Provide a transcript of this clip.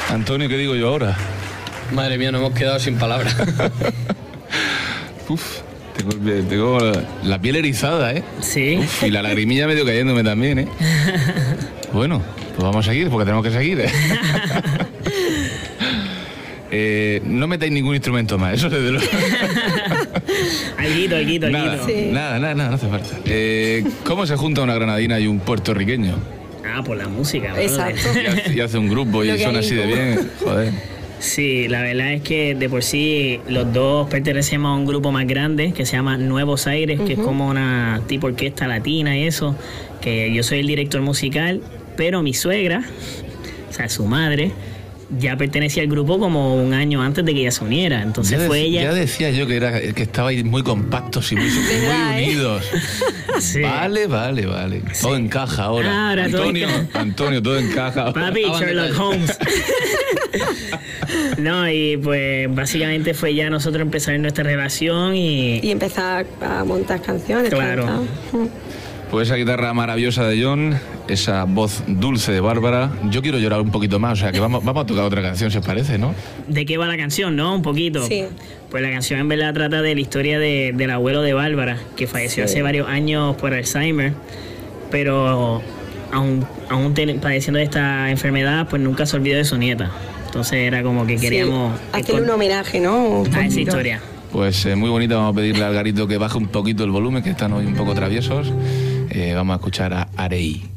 Antonio, ¿qué digo yo ahora? Madre mía, nos hemos quedado sin palabras. Uf, tengo la piel erizada, ¿eh? Sí. Uf, y la lagrimilla medio cayéndome también, ¿eh? Bueno, pues vamos a seguir, porque tenemos que seguir, ¿eh? No metáis ningún instrumento más, eso desde luego. Alguito. Nada, no hace falta. ¿Cómo se junta una granadina y un puertorriqueño? Por la música, bro. Exacto. Y hace un grupo y suena así de bien, joder. Sí, la verdad es que de por sí los dos pertenecemos a un grupo más grande que se llama Nuevos Aires, que es como una tipo orquesta latina y eso, que yo soy el director musical, pero mi suegra, o sea, su madre, ya pertenecía al grupo como un año antes de que ella se uniera. Entonces fue ella. Ya decía yo que estabais muy compactos y muy unidos. Sí. Vale. Sí. Todo encaja ahora. Antonio, todo encaja. Papi, Sherlock Holmes. No, y pues básicamente fue ya nosotros empezar nuestra relación y empezar a montar canciones. Claro. Pues esa guitarra maravillosa de John, esa voz dulce de Bárbara. Yo quiero llorar un poquito más, o sea que vamos a tocar otra canción, si os parece, ¿no? ¿De qué va la canción, no? Un poquito. Sí. Pues la canción en verdad trata de la historia del abuelo de Bárbara, que falleció hace varios años por Alzheimer, pero aún padeciendo de esta enfermedad, pues nunca se olvidó de su nieta. Entonces era como que queríamos hacerle un homenaje, ¿no? A esa historia. Pues muy bonita. Vamos a pedirle al Garito que baje un poquito el volumen, que están hoy un poco traviesos. Vamos a escuchar a Arei.